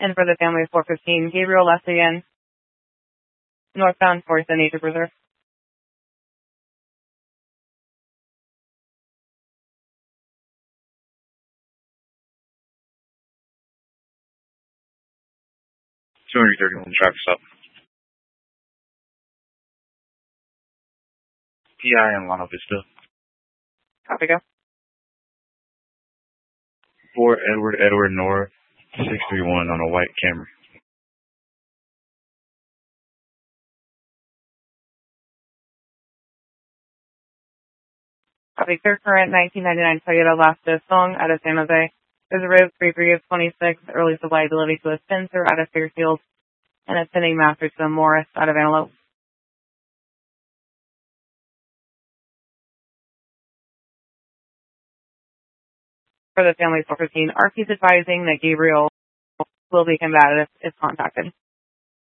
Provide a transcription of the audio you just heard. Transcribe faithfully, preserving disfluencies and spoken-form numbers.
And for the family four fifteen, Gabriel left again, northbound towards the nature preserve. two thirty-one traffic stop. P I in Lano Vista. Copy, go. four Edward Edward North, six three one on a white Camry. Copy, clear current nineteen ninety-nine Toyota Lasta Song out of San Jose. There's a road three three of twenty-six, early liability to a Spencer out of Fairfield, and a sending master to a Morris out of Antelope. For the family four fifteen, R P's advising that Gabriel will be combative if contacted.